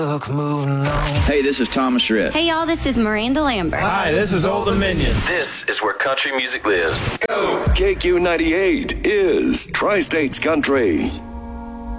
Hey, this is Thomas Rhett. Hey, y'all, this is Miranda Lambert. Hi, this is Old Dominion. This is where country music lives. Go! KQ98 is Tri-States Country.